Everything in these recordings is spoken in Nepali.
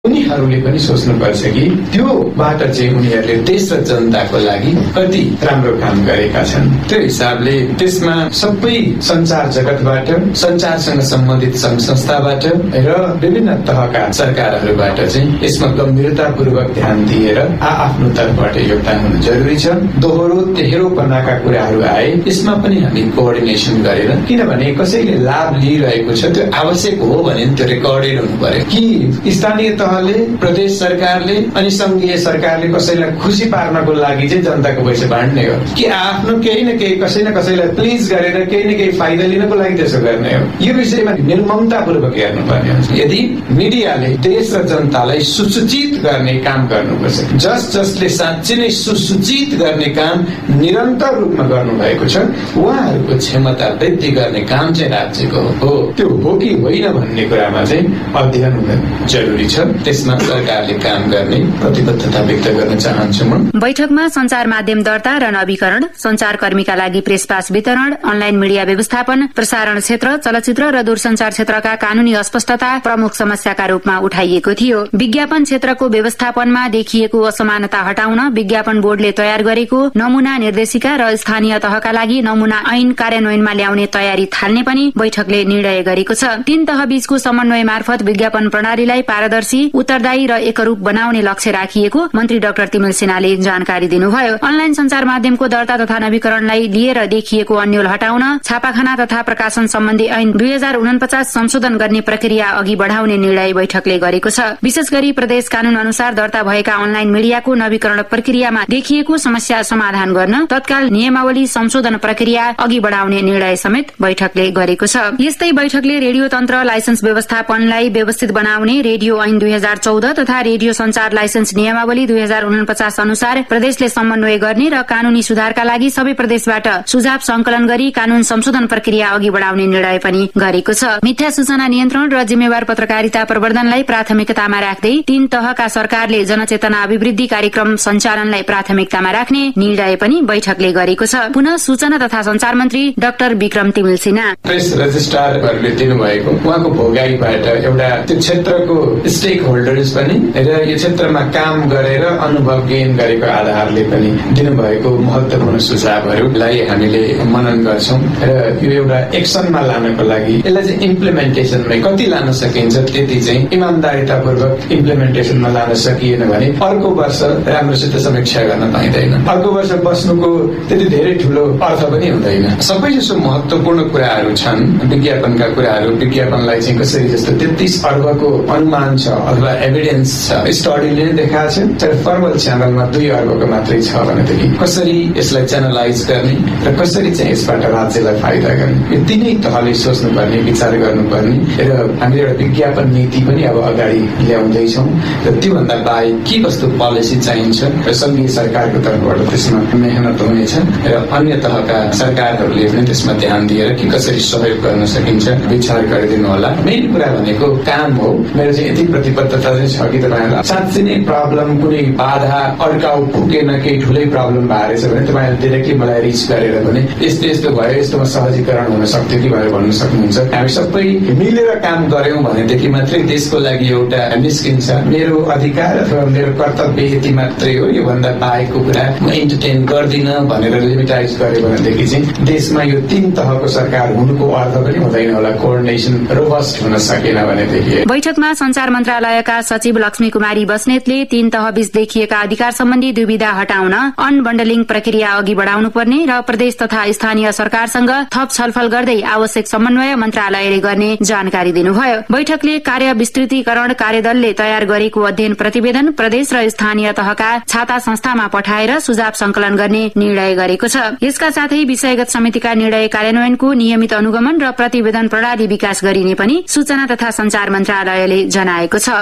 उनीहरूले पनि सोच्नुपर्छ कि त्योबाट चाहिँ उनीहरूले देश र जनताको लागि कति राम्रो काम गरेका छन्। त्यो हिसाबले त्यसमा सबै सञ्चार जगतबाट, सञ्चारसँग सम्बन्धित संघ संस्थाबाट र विभिन्न तहका सरकारहरूबाट चाहिँ यसमा गम्भीरतापूर्वक ध्यान दिएर आफ्नो तर्फबाट योगदान हुनु जरुरी छ। दोहोरो तेह्रोपनाका कुराहरू आए यसमा पनि हामी कोअर्डिनेसन गरेर, किनभने कसैले लाभ लिइरहेको छ त्यो आवश्यक हो भने त्यो रेकर्डेड हुनु पर्यो कि स्थानीय तहले, प्रदेश सरकारले अनि संघीय सरकारले कसैलाई खुसी पार्नको लागि चाहिँ जनताको पैसा बाँड्ने हो कि आफ्नो केही न केही कसै न कसैलाई प्लिज गरेर केही न केही फाइदा लिनको लागि त्यसो गर्ने हो। यो विषयमा निर्ममतापूर्वक हेर्नुपर्ने हुन्छ। यदि मिडियाले देश र जनतालाई सुसूचित गर्ने काम गर्नुपर्छ, जसले साँच्चै नै सुसूचित गर्ने काम निरन्तर रूपमा गर्नुभएको छ, उहाँहरूको क्षमता वृद्धि गर्ने काम चाहिँ राज्यको हो। त्यो हो कि होइन भन्ने कुरामा चाहिँ अध्ययन हुन जरुरी छ। त्यसमा सरकारले काम गर्ने प्रतिबद्धता व्यक्त गर्न चाहन्छु म। बैठकमा संचार माध्यम दर्ता र नवीकरण, संचारकर्मीका लागि प्रेस पास वितरण, अनलाइन मिडिया व्यवस्थापन, प्रसारण क्षेत्र, चलचित्र र दूरसञ्चार क्षेत्रका कानूनी अस्पष्टता प्रमुख समस्याका रूपमा उठाइएको थियो। विज्ञापन क्षेत्रको व्यवस्थापनमा देखिएको असमानता हटाउन विज्ञापन बोर्डले तयार गरेको नमूना निर्देशिका र स्थानीय तहका लागि नमूना ऐन कार्यान्वयनमा ल्याउने तयारी थाल्ने पनि बैठकले निर्णय गरेको छ। 3 तह बीचको समन्वय मार्फत विज्ञापन प्रणालीलाई पारदर्शी, उत्तरदायी र एकरूप बनाउने लक्ष्य राखिएको मन्त्री डाक्टर तिमिल सिन्हाले जानकारी दिनुभयो। अनलाइन संचार माध्यमको दर्ता तथा नवीकरणलाई लिएर देखिएको अन्यल हटाउन छापाखाना तथा प्रकाशन सम्बन्धी ऐन 2049 संशोधन गर्ने प्रक्रिया अघि बढ़ाउने निर्णय बैठकले गरेको छ। विशेष गरी प्रदेश कानून अनुसार दर्ता भएका अनलाइन मिडियाको नवीकरण प्रक्रियामा देखिएको समस्या समाधान गर्न तत्काल नियमावली संशोधन प्रक्रिया अघि बढ़ाउने निर्णय समेत बैठकले गरेको छ। यस्तै बैठकले रेडियो तन्त्र लाइसेन्स व्यवस्थापनलाई व्यवस्थित बनाउने रेडियो ऐन 2014 तथा रेडियो संचार लाइसेन्स नियमावली 2049 अनुसार प्रदेशले समन्वय गर्ने र कानूनी सुधारका लागि सबै प्रदेशबाट सुझाव संकलन गरी कानून संशोधन प्रक्रिया अघि बढ़ाउने निर्णय पनि गरेको छ। मिथ्या सूचना नियन्त्रण र जिम्मेवार पत्रकारिता प्रवर्धनलाई प्राथमिकतामा राख्दै 3 तहका सरकारले जनचेतना अभिवृद्धि कार्यक्रम सञ्चालनलाई प्राथमिकतामा राख्ने निर्णय पनि बैठकले गरेको छ। पुनः सूचना तथा संचार मन्त्री डाक्टर विक्रम तिमिल सिन्हा प्रेस रजिस्ट्रारहरूले दिनुभएको उहाँको भोगाईबाट एउटा त्यो क्षेत्रको स्टेक होल्डर्स पनि र यो क्षेत्रमा काम गरेर अनुभव गेन गरेको आधारले पनि दिनुभएको महत्त्वपूर्ण सुझावहरूलाई हामीले मनन गर्छौं र यो एउटा एक्सनमा लानको लागि यसलाई चाहिँ इम्प्लिमेन्टेसनमै कति लान सकिन्छ त्यति चाहिँ इमानदारीतापूर्वक इम्प्लिमेन्टेसनमा लान सकिएन भने अर्को वर्ष राम्रोसित समीक्षा गर्न पाइँदैन। अर्को वर्ष बस्नुको त्यति धेरै ठूलो अर्थ पनि हुँदैन। सबै जसो महत्त्वपूर्ण कुराहरू छन् विज्ञापनका कुराहरू, विज्ञापनलाई चाहिँ कसरी जस्तो 33 अर्बको अनुमान छ अथवा एभिडेन्स छ, स्टडीले नै देखाएको छ। तर फर्मल च्यानलमा 2 अर्बको मात्रै छ भनेदेखि कसरी यसलाई च्यानलाइज गर्ने र कसरी चाहिँ यसबाट राज्यलाई फाइदा गर्ने, यो तीनै तहले सोच्नुपर्ने, विचार गर्नुपर्ने र हामीले एउटा विज्ञापन नीति पनि अब अगाडि ल्याउँदैछौँ र त्योभन्दा बाहेक के कस्तो पोलिसी चाहिन्छ र संघीय सरकारको तर्फबाट त्यसमा मेहनत हुनेछ र अन्य तहका सरकारहरूले पनि त्यसमा ध्यान दिएर के कसरी सहयोग गर्न सकिन्छ विचार गरिदिनु होला। मेन कुरा भनेको काम हो। मेरो चाहिँ यति प्रतिबद्धता चाहिँ छ कि तपाईँहरूलाई साँच्चै नै प्रब्लम कुनै बाधा अड्काउ पुगेन, केही ठुलै प्रब्लम भएर छ भने तपाईँहरूले डाइरेक्टली मलाई रिच गरेर भने यस्तो यस्तो भयो, यस्तोमा सहजीकरण हुन सक्थ्यो कि भनेर भन्न सक्नुहुन्छ। हामी सबै मिलेर काम गर्यौं भनेदेखि मात्रै देशको लागि एउटा निस्किन्छ। मेरो अधिकार अथवा मेरो कर्तव्य यति मात्रै हो, योभन्दा बाहेकको कुरा म इन्टरटेन गर्दिन भनेर लिमिटाइज गर्यो भनेदेखि चाहिँ देशमा यो 3 तहको सरकार हुनुको अर्थ पनि हुँदैन होला, कोअर्डिनेसन रोबस्ट हुन सकेन भनेदेखि। बैठकमा संचार मन्त्रालयका सचिव लक्ष्मी कुमारी बस्नेतले 3 तह बीच देखिएका अधिकार सम्बन्धी दुविधा हटाउन अनबन्डलिङ प्रक्रिया अघि बढ़ाउनु पर्ने र प्रदेश तथा स्थानीय सरकारसँग थप छलफल गर्दै आवश्यक समन्वय मन्त्रालयले गर्ने जानकारी दिनुभयो। बैठकले कार्य विस्तृतीकरण कार्यदलले तयार गरेको अध्ययन प्रतिवेदन प्रदेश र स्थानीय तहका छाता संस्थामा पठाएर सुझाव संकलन गर्ने निर्णय गरेको छ। यसका साथै विषयगत समितिका निर्णय कार्यान्वयनको नियमित अनुगमन र प्रतिवेदन प्रणाली विकास गरिने पनि सूचना तथा संचार मन्त्रालयले जनाएको छ।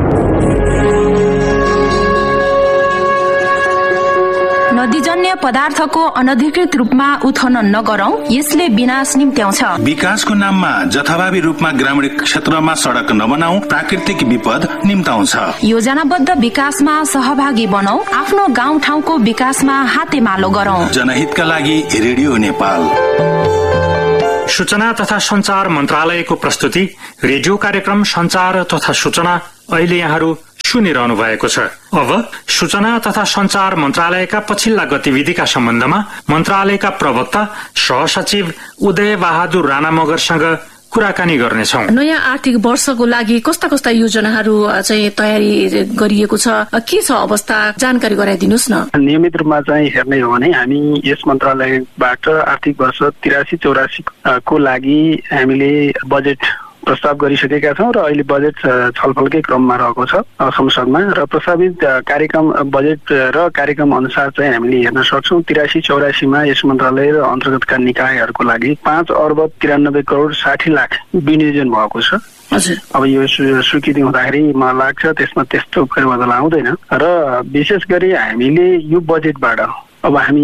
नदीजन्य पदार्थको अनधिकृत रूपमा उत्खनन नगरौं, यसले विनाश निम्त्याउँछ। विकासको नाममा जथाभावी रूपमा ग्रामीण क्षेत्रमा सड़क नबनाऊ, प्राकृतिक विपद निम्ताउँछ। योजनाबद्ध विकासमा सहभागी बनौं, आफ्नो गाउँ ठाउँको विकासमा हातेमालो गरौं। जनहितका लागि रेडियो नेपाल। सूचना तथा संचार मन्त्रालयको प्रस्तुति रेडियो कार्यक्रम संचार तथा सूचना। अहिले यहाँहरू सुनिरहनु भएको छ। अब सूचना तथा संचार मन्त्रालयका पछिल्ला गतिविधिका सम्बन्धमा मन्त्रालयका प्रवक्ता सहसचिव उदय बहादुर राणा मगरसँग कुराकानी गर्नेछौँ। नयाँ आर्थिक वर्षको लागि कस्ता कस्ता योजनाहरू चाहिँ तयारी गरिएको छ, के छ अवस्था, जानकारी गराइदिनुहोस् न। नियमित रूपमा चाहिँ हेर्ने हो भने हामी यस मन्त्रालयबाट आर्थिक वर्ष 83-84 को लागि हामीले बजेट प्रस्ताव गरिसकेका छौँ र अहिले बजेट छलफलकै क्रममा रहेको छ संसदमा र प्रस्तावित कार्यक्रम बजेट र कार्यक्रम अनुसार चाहिँ हामीले हेर्न सक्छौँ 83-84 यस मन्त्रालय र अन्तर्गतका निकायहरूको लागि 5,93,60,00,000 विनियोजन भएको छ। अब यो स्वीकृति हुँदाखेरि मलाई लाग्छ त्यसमा त्यस्तो फेरबदल आउँदैन र विशेष गरी हामीले यो बजेटबाट अब हामी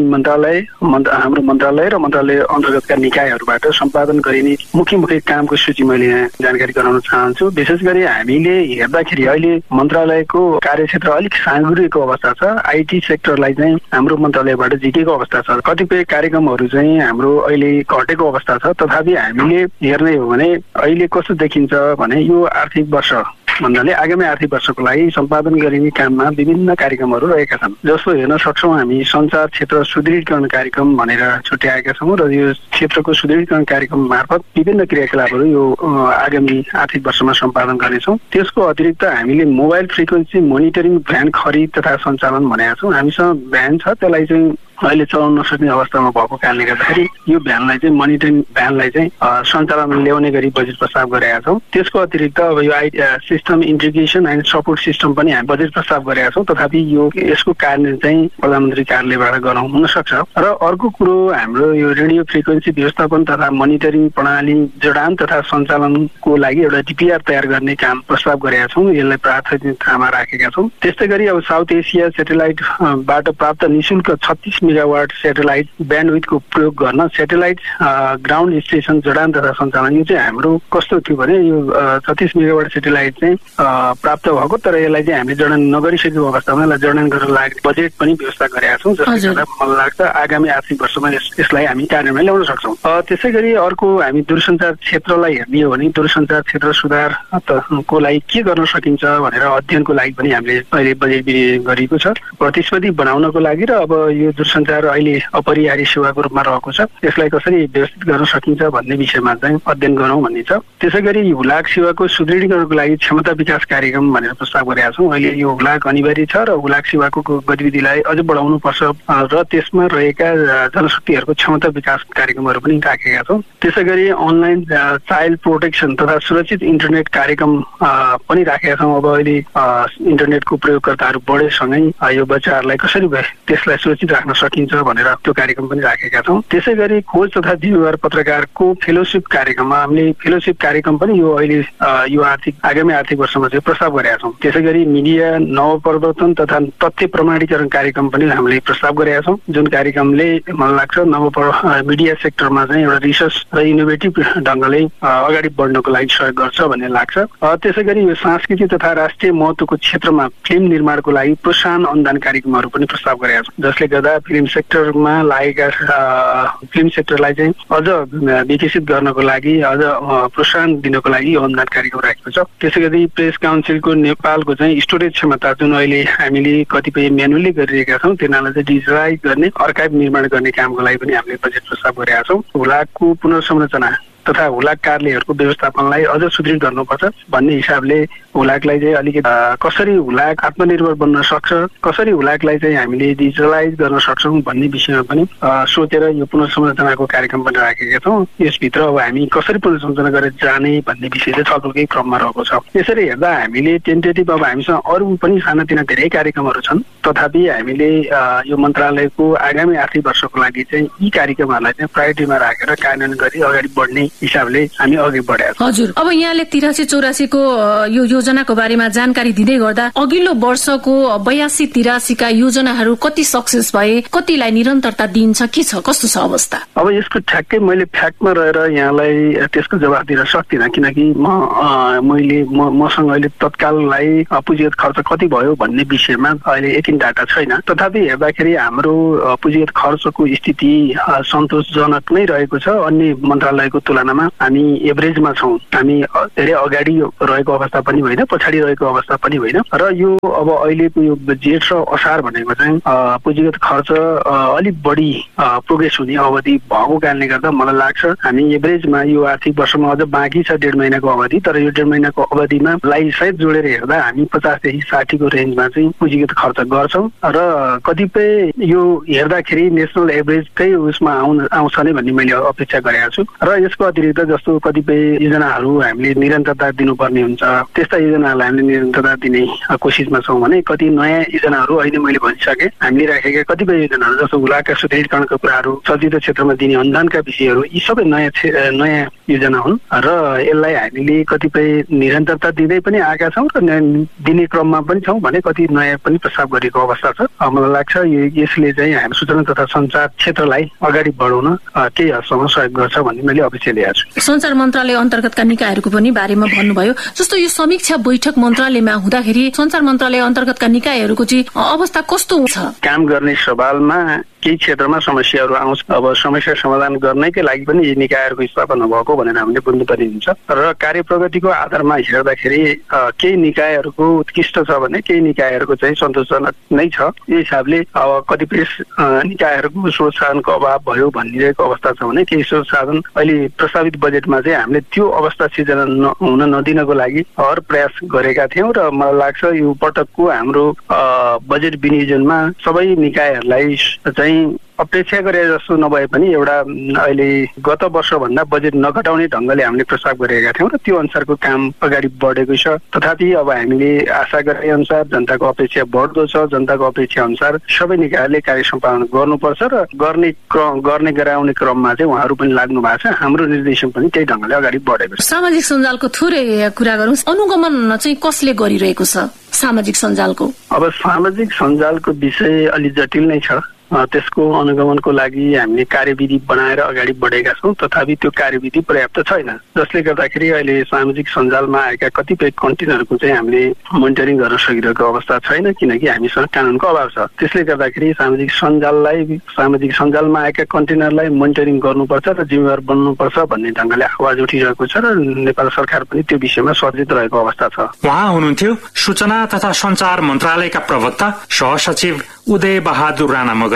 हाम्रो मन्त्रालय र मन्त्रालय अन्तर्गतका निकायहरूबाट सम्पादन गरिने मुख्य कामको सूची मैले यहाँ जानकारी गराउन चाहन्छु। विशेष गरी हामीले हेर्दाखेरि अहिले मन्त्रालयको कार्यक्षेत्र अलिक साँगुरिएको अवस्था छ। आइटी सेक्टरलाई चाहिँ हाम्रो मन्त्रालयबाट झिकेको अवस्था छ। कतिपय कार्यक्रमहरू चाहिँ हाम्रो अहिले घटेको अवस्था छ। तथापि हामीले हेर्ने हो भने अहिले कस्तो देखिन्छ भने यो आर्थिक वर्ष भन्नाले आगामी आर्थिक वर्षको लागि सम्पादन गरिने काममा विभिन्न कार्यक्रमहरू रहेका छन्। जस्तो हेर्न सक्छौँ हामी सञ्चार क्षेत्र सुदृढीकरण कार्यक्रम भनेर छुट्याएका छौँ र यो क्षेत्रको सुदृढीकरण कार्यक्रम मार्फत विभिन्न क्रियाकलापहरू यो आगामी आर्थिक वर्षमा सम्पादन गर्नेछौँ। त्यसको अतिरिक्त हामीले मोबाइल फ्रिक्वेन्सी मोनिटरिङ भ्यान खरिद तथा सञ्चालन भनेका छौँ। हामीसँग भ्यान छ, त्यसलाई चाहिँ अहिले चलाउन नसक्ने अवस्थामा भएको कारणले गर्दाखेरि यो भ्यानलाई चाहिँ मोनिटरिङ भ्यानलाई चाहिँ सञ्चालनमा ल्याउने गरी बजेट प्रस्ताव गरेका छौँ। त्यसको अतिरिक्त अब यो system integration and support system पनि हामी बजेट प्रस्ताव गरेका छौँ। तथापि यसको कार्यान्वयन चाहिँ प्रधानमन्त्री कार्यालयबाट गराउनु हुन सक्छ। र अर्को कुरो हाम्रो यो रेडियो फ्रिक्वेन्सी व्यवस्थापन तथा मोनिटरिङ प्रणाली जडान तथा सञ्चालनको लागि एउटा डिपिआर तयार गर्ने काम प्रस्ताव गरेका छौँ। यसलाई प्राथमिकतामा राखेका छौँ। त्यस्तै गरी अब साउथ एसिया सेटेलाइटबाट प्राप्त निःशुल्क 36 मेगावाट सेटेलाइट ब्यान्डविथको प्रयोग गर्न सेटेलाइट ग्राउन्ड स्टेसन जडान तथा सञ्चालन यो चाहिँ हाम्रो कस्तो थियो भने यो 36 मेगावाट सेटेलाइट चाहिँ प्राप्त भएको, तर यसलाई चाहिँ हामीले जडान नगरिसकेको अवस्थामा यसलाई जडान गर्न लाग्ने बजेट पनि व्यवस्था गरेका छौँ। जसले गर्दा मलाई लाग्छ आगामी आर्थिक वर्षमा यसलाई हामी कार्यान्वयन ल्याउन सक्छौँ। त्यसै गरी अर्को हामी दूरसञ्चार क्षेत्रलाई हेर्ने हो भने दूरसञ्चार क्षेत्र सुधारको लागि के गर्न सकिन्छ भनेर अध्ययनको लागि पनि हामीले अहिले बजेट विनियोजन गरिएको छ। प्रतिस्पर्धी बनाउनको लागि र अब यो दूरसञ्चार अहिले अपरिहार्य सेवाको रूपमा रहेको छ, यसलाई कसरी व्यवस्थित गर्न सकिन्छ भन्ने विषयमा चाहिँ अध्ययन गरौँ भन्ने छ। त्यसै गरी हुलाक सेवाको सुदृढीकरणको लागि क्षमता विकास कार्यक्रम भनेर प्रस्ताव गरेका छौँ। अहिले यो हुलाक अनिवार्य छ र हुलाक सेवाको गतिविधिलाई अझ बढाउनु पर्छ र त्यसमा रहेका जनशक्तिहरूको क्षमता विकास कार्यक्रमहरू पनि राखेका छौँ। त्यसै गरी अनलाइन चाइल्ड प्रोटेक्सन तथा सुरक्षित इन्टरनेट कार्यक्रम पनि राखेका छौँ। अब अहिले इन्टरनेटको प्रयोगकर्ताहरू बढेसँगै यो बच्चाहरूलाई कसरी त्यसलाई सुरक्षित राख्न सकिन्छ भनेर त्यो कार्यक्रम पनि राखेका छौँ। त्यसै गरी खोज तथा जिम्मेवार पत्रकारको फेलोसिप कार्यक्रममा हामीले फेलोसिप कार्यक्रम पनि यो अहिले यो आगामी आर्थिक वर्षमा चाहिँ प्रस्ताव गरेका छौँ। त्यसै गरी मिडिया नवप्रवर्तन तथा तथ्य प्रमाणीकरण कार्यक्रम पनि हामीले प्रस्ताव गरेका छौँ, जुन कार्यक्रमले मलाई लाग्छ मिडिया सेक्टरमा चाहिँ एउटा रिसर्च र इनोभेटिभ ढङ्गले अगाडि बढ्नको लागि सहयोग गर्छ भन्ने लाग्छ। त्यसै गरी यो सांस्कृतिक तथा राष्ट्रिय महत्त्वको क्षेत्रमा फिल्म निर्माणको लागि प्रोत्साहन अनुदान कार्यक्रमहरू पनि प्रस्ताव गरेका छौँ, जसले गर्दा फिल्म सेक्टरमा लागेका फिल्म सेक्टरलाई चाहिँ अझ विकसित गर्नको लागि अझ प्रोत्साहन दिनको लागि अनुदान कार्यक्रम राखेको छ। त्यसै गरी प्रेस काउन्सिलको नेपालको चाहिँ स्टोरेज क्षमता जुन अहिले हामीले कतिपय म्यानुअली गरिरहेका छौँ तिनीहरूलाई चाहिँ डिजिटलाइज गर्ने अर्काइभ निर्माण गर्ने कामको लागि पनि हामीले बजेट प्रस्ताव गरेका छौँ। हुलाकको पुनर्संरचना तथा हुलाक कार्यालयहरूको व्यवस्थापनलाई अझ सुदृढ गर्नुपर्छ भन्ने हिसाबले हुलाकलाई चाहिँ अलिकति कसरी हुलाक आत्मनिर्भर बन्न सक्छ, कसरी हुलाकलाई चाहिँ हामीले डिजिटलाइज गर्न सक्छौँ भन्ने विषयमा पनि सोचेर यो पुनर्संरचनाको कार्यक्रम पनि राखेका छौँ। यसभित्र अब हामी कसरी पुनर्संरचना गरेर जाने भन्ने विषय चाहिँ छलफलकै क्रममा रहेको छ। यसरी हेर्दा हामीले टेन्टेटिभ अब हामीसँग अरू पनि सानातिना धेरै कार्यक्रमहरू छन्, तथापि हामीले यो मन्त्रालयको आगामी आर्थिक वर्षको लागि चाहिँ यी कार्यक्रमहरूलाई चाहिँ प्रायोरिटीमा राखेर कार्यान्वयन गरी अगाडि बढ्ने हिसाबले हामी अघि बढेका छौँ। हजुर, अब यहाँले 83-84 को यो योजनाको बारेमा जानकारी दिँदै गर्दा अघिल्लो वर्षको 82-83 का योजनाहरू कति सक्सेस भए, कतिलाई निरन्तरता दिन्छ, के छ, कस्तो छ अवस्था? अब यसको ठ्याक्कै मैले फ्याक्टमा रहेर यहाँलाई त्यसको जवाफ दिन सक्दिनँ, किनकि मसँग अहिले तत्काललाई पुँजीगत खर्च कति भयो भन्ने विषयमा अहिले यति डाटा छैन। तथापि हेर्दाखेरि हाम्रो पुँजीगत खर्चको स्थिति सन्तोषजनक नै रहेको छ अन्य मन्त्रालयको तुलनामा। तुलनामा हामी एभरेजमा छौँ। हामी धेरै अगाडि रहेको अवस्था पनि होइन, पछाडि रहेको अवस्था पनि होइन। र यो अब अहिलेको यो जेठ र असार भनेको चाहिँ पुँजीगत खर्च अलिक बढी प्रोग्रेस हुने अवधि भएको कारणले गर्दा मलाई लाग्छ हामी एभरेजमा यो आर्थिक वर्षमा अझ बाँकी छ 1.5 महिनाको अवधि। तर यो 1.5 महिनाको अवधिमा लाई सहित जोडेर हेर्दा हामी 50 देखि 60 को रेन्जमा चाहिँ पुँजीगत खर्च गर्छौँ। र कतिपय यो हेर्दाखेरि नेसनल एभरेजकै उसमा आउँछ नै भन्ने मैले अपेक्षा गरेको छु। र यसको अतिरिक्त जस्तो कतिपय योजनाहरू हामीले निरन्तरता दिनुपर्ने हुन्छ, त्यस्ता योजनाहरूलाई हामीले निरन्तरता दिने कोसिसमा छौँ भने कति नयाँ योजनाहरू अहिले मैले भनिसकेँ। हामीले राखेका कतिपय योजनाहरू जस्तो हुलाका सुदृढीकरणका कुराहरू, चलचित्र क्षेत्रमा दिने अनुदानका विषयहरू, यी सबै नयाँ योजना हुन् र यसलाई हामीले कतिपय निरन्तरता दिँदै पनि आएका छौँ र दिने क्रममा पनि छौँ भने कति नयाँ पनि प्रस्ताव गरेको अवस्था छ। मलाई लाग्छ यसले चाहिँ हामी सूचना तथा सञ्चार क्षेत्रलाई अगाडि बढाउन केही हदसम्म सहयोग गर्छ भन्ने मैले अपेक्षा लिएको छु। सञ्चार मन्त्रालय अन्तर्गतका निकायहरूको पनि बारेमा भन्नुभयो। जस्तो यो समीक्षा बैठक मन्त्रालयमा हुँदाखेरि सञ्चार मन्त्रालय अन्तर्गतका निकायहरूको चाहिँ अवस्था कस्तो हुन्छ? काम गर्ने सवालमा केही क्षेत्रमा समस्याहरू आउँछ। अब समस्या समाधान गर्नैकै लागि पनि यी निकायहरूको स्थापना भएको भनेर हामीले बुझ्नुपर्ने हुन्छ। र कार्य प्रगतिको आधारमा हेर्दाखेरि केही निकायहरूको उत्कृष्ट छ भने केही निकायहरूको चाहिँ सन्तोषजनक नै छ। यो हिसाबले अब कतिपय निकायहरूको स्रोत साधनको अभाव भयो भनिरहेको अवस्था छ भने केही स्रोत साधन अहिले प्रस्तावित बजेटमा चाहिँ हामीले त्यो अवस्था सिर्जना हुन नदिनको लागि हर प्रयास गरेका थियौँ। र मलाई लाग्छ यो पटकको हाम्रो बजेट विनियोजनमा सबै निकायहरूलाई चाहिँ अपेक्षा गरे जस्तो नभए पनि एउटा अहिले गत वर्षभन्दा बजेट नघटाउने ढङ्गले हामीले प्रस्ताव गरेका थियौँ र त्यो अनुसारको काम अगाडि बढेको छ। तथापि अब हामीले आशा गरे अनुसार जनताको अपेक्षा बढ्दो छ। जनताको अपेक्षा अनुसार सबै निकायले कार्य सम्पादन गर्नुपर्छ र गर्ने गराउने क्रममा चाहिँ उहाँहरू पनि लाग्नु भएको छ। हाम्रो निर्देशन पनि त्यही ढङ्गले अगाडि बढेको छ। सामाजिक सञ्जालको थोरै कुरा गरौँ, अनुगमन चाहिँ कसले गरिरहेको छ सामाजिक सञ्जालको? अब सामाजिक सञ्जालको विषय अलि जटिल नै छ। त्यसको अनुगमनको लागि हामीले कार्यविधि बनाएर अगाडि बढेका छौँ। तथापि त्यो कार्यविधि पर्याप्त छैन, जसले गर्दाखेरि अहिले सामाजिक सञ्जालमा आएका कतिपय कन्टेन्टहरूको चाहिँ हामीले मोनिटरिङ गर्न सकिरहेको अवस्था छैन, किनकि हामीसँग कानुनको अभाव छ। त्यसले गर्दाखेरि सामाजिक सञ्जालमा आएका कन्टेनरलाई मोनिटरिङ गर्नुपर्छ र जिम्मेवार बन्नुपर्छ भन्ने ढङ्गले आवाज उठिरहेको छ र नेपाल सरकार पनि त्यो विषयमा सचेत रहेको अवस्था छ। उहाँ हुनुहुन्थ्यो सूचना तथा सञ्चार मन्त्रालयका प्रवक्ता सहसचिव उदय बहादुर राणा मगर।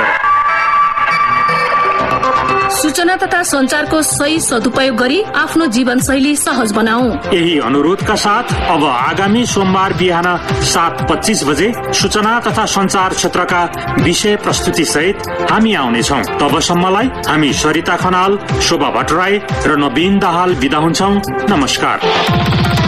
सूचना तथा सञ्चारको सही सदुपयोग गरी आफ्नो जीवनशैली सहज बनाऊ। यही अनुरोधका साथ अब आगामी सोमबार बिहान 7:25 बजे सूचना तथा सञ्चार क्षेत्रका विषय प्रस्तुति सहित हामी आउनेछौँ। तबसम्मलाई हामी सरिता खनाल, शोभा भट्टराई र नवीन दाहाल बिदा हुन्छौँ। नमस्कार।